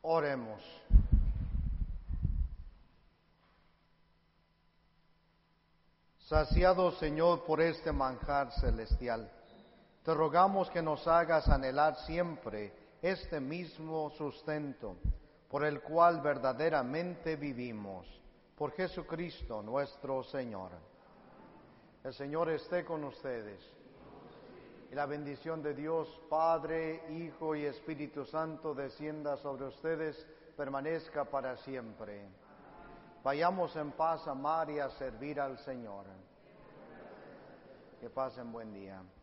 Oremos. Saciado, Señor, por este manjar celestial, te rogamos que nos hagas anhelar siempre este mismo sustento, por el cual verdaderamente vivimos. Por Jesucristo nuestro Señor. El Señor esté con ustedes. Y la bendición de Dios, Padre, Hijo y Espíritu Santo, descienda sobre ustedes, permanezca para siempre. Vayamos en paz a amar y a servir al Señor. Que pasen buen día.